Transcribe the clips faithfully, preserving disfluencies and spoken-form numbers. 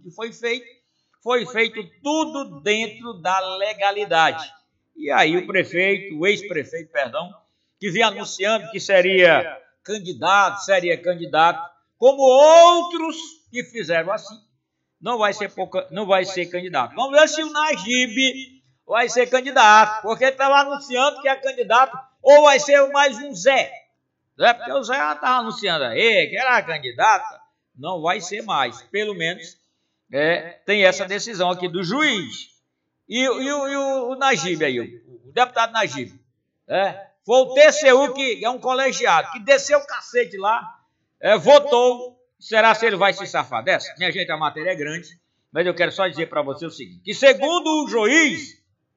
que foi feito, foi feito tudo dentro da legalidade. E aí o prefeito, o ex-prefeito, perdão, que vinha anunciando que seria candidato, seria candidato, como outros que fizeram assim, não vai ser, pouca, não vai ser candidato. Vamos ver se o Najib vai ser candidato, porque ele estava anunciando que é candidato, ou vai ser mais um Zé. É porque o Zé já estava anunciando aí que era candidata, não vai ser mais. Pelo menos é, tem essa decisão aqui do juiz. E, e, e o, e o Najib aí, o, o deputado Najib, é, foi o T C U, que é um colegiado, que desceu o cacete lá, é, votou. Será se ele vai se safar dessa? Minha gente, a matéria é grande, mas eu quero só dizer para você o seguinte, que segundo o juiz,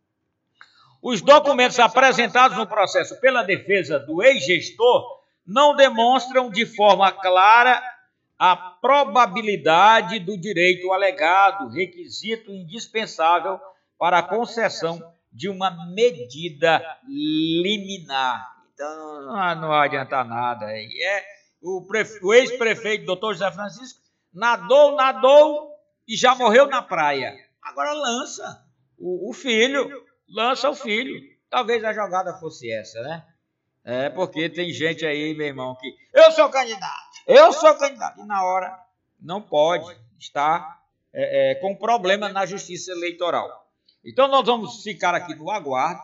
os documentos apresentados no processo pela defesa do ex-gestor não demonstram de forma clara a probabilidade do direito alegado, requisito indispensável para a concessão de uma medida liminar. Então, não, não adianta nada. É, o, o ex-prefeito, doutor José Francisco, nadou, nadou e já morreu na praia. Agora lança o, o filho, lança o filho. Talvez a jogada fosse essa, né? É, porque tem gente aí, meu irmão, que eu sou candidato, eu sou candidato. E na hora não pode estar é, é, com problema na justiça eleitoral. Então nós vamos ficar aqui no aguardo.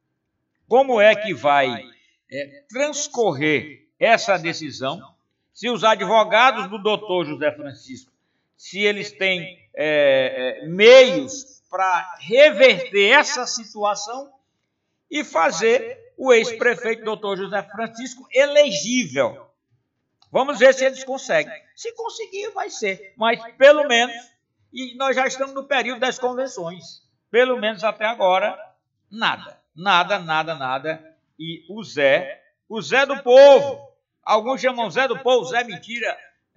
Como é que vai é, transcorrer essa decisão? Se os advogados do doutor José Francisco, se eles têm é, é, meios para reverter essa situação e fazer o ex-prefeito doutor José Francisco elegível. Vamos ver se eles conseguem. Se conseguir, vai ser. Mas, pelo menos, e nós já estamos no período das convenções. Pelo menos até agora, nada. Nada, nada, nada. E o Zé, o Zé do Povo, alguns chamam Zé do Povo, Zé Mentira,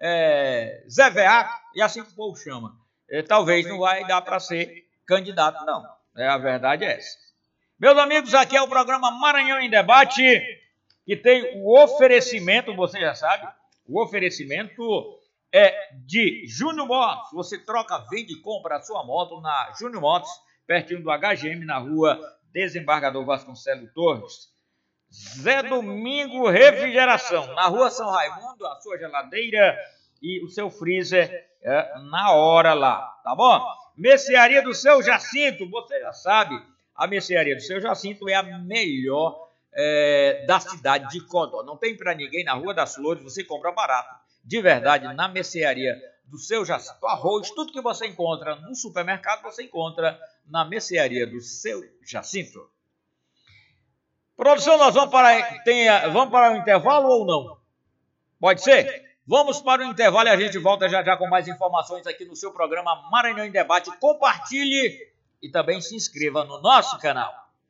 é, Zé Veaco, e assim o povo chama. É, talvez não vai dar para ser candidato, não. É, a verdade é essa. Meus amigos, aqui é o programa Maranhão em Debate, que tem o oferecimento, você já sabe, o oferecimento é de Júnior Motos. Você troca, vende e compra a sua moto na Júnior Motos, pertinho do H G M, na rua Desembargador Vasconcelos Torres. Zé Domingo Refrigeração, na rua São Raimundo, a sua geladeira e o seu freezer é, na hora lá, tá bom? Mercearia do Seu Jacinto, você já sabe, a mercearia do Seu Jacinto é a melhor é, da cidade de Codó. Não tem para ninguém na Rua das Flores, você compra barato, de verdade, na mercearia do Seu Jacinto. Arroz, tudo que você encontra no supermercado, você encontra na mercearia do Seu Jacinto. Produção, nós vamos para, tem, vamos para o intervalo ou não? Pode ser? Vamos para o intervalo e a gente volta já já com mais informações aqui no seu programa Maranhão em Debate. Compartilhe e também se inscreva no nosso canal.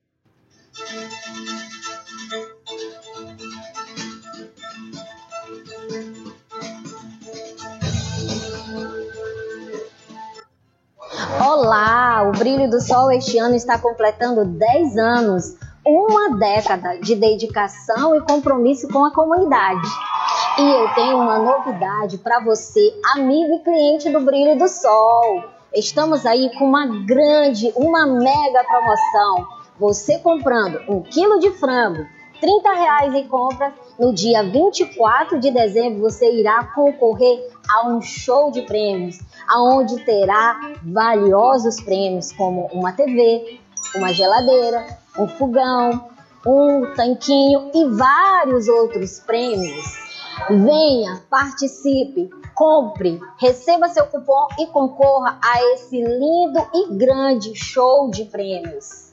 Olá, o Brilho do Sol este ano está completando dez anos. Uma década de dedicação e compromisso com a comunidade. E eu tenho uma novidade para você, amigo e cliente do Brilho do Sol. Estamos aí com uma grande, uma mega promoção. Você comprando um quilo de frango, trinta reais em compras, no dia vinte e quatro de dezembro você irá concorrer a um show de prêmios, aonde terá valiosos prêmios como uma T V, uma geladeira, um fogão, um tanquinho e vários outros prêmios. Venha, participe, compre, receba seu cupom e concorra a esse lindo e grande show de prêmios.